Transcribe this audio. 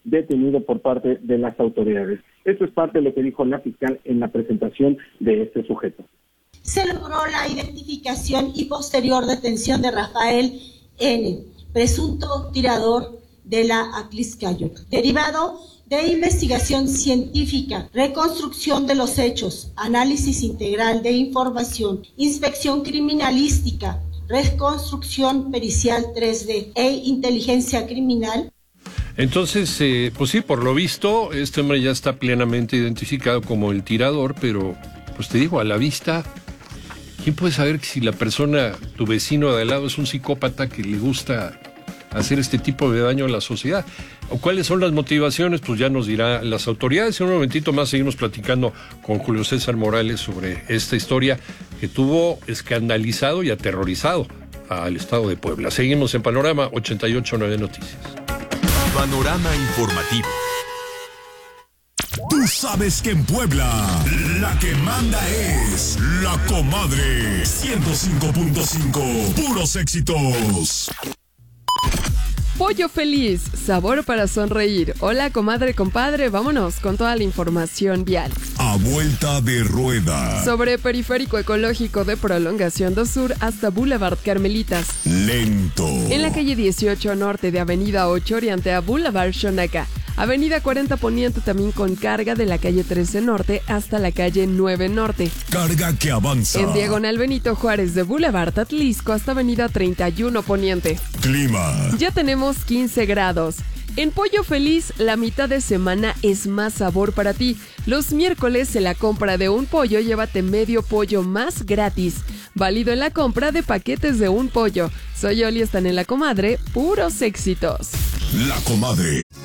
detenido por parte de las autoridades. Esto es parte de lo que dijo la fiscal en la presentación de este sujeto. Se logró la identificación y posterior detención de Rafael N., presunto tirador de la Atliscayot, derivado de investigación científica, reconstrucción de los hechos, análisis integral de información, inspección criminalística, reconstrucción pericial 3D e inteligencia criminal. Entonces, pues sí, por lo visto, este hombre ya está plenamente identificado como el tirador, pero, pues te digo, a la vista, ¿quién puede saber que si la persona, tu vecino de al lado, es un psicópata que le gusta hacer este tipo de daño a la sociedad? ¿O cuáles son las motivaciones? Pues ya nos dirán las autoridades. En un momentito más seguimos platicando con Julio César Morales sobre esta historia que tuvo escandalizado y aterrorizado al estado de Puebla. Seguimos en Panorama 88.9 Noticias. Panorama informativo. Tú sabes que en Puebla la que manda es La Comadre 105.5. Puros éxitos. Pollo Feliz, sabor para sonreír. Hola, comadre, compadre, vámonos con toda la información vial. A vuelta de rueda. Sobre Periférico Ecológico de Prolongación do Sur hasta Boulevard Carmelitas. Lento. En la calle 18 norte de Avenida 8 oriente a Boulevard Xonaca. Avenida 40 Poniente también con carga de la calle 13 Norte hasta la calle 9 Norte. Carga que avanza. En diagonal Benito Juárez de Boulevard Atlisco hasta Avenida 31 Poniente. Clima. Ya tenemos 15 grados. En Pollo Feliz, la mitad de semana es más sabor para ti. Los miércoles, en la compra de un pollo, llévate medio pollo más gratis. Válido en la compra de paquetes de un pollo. Soy Oli, están en La Comadre, puros éxitos. La Comadre.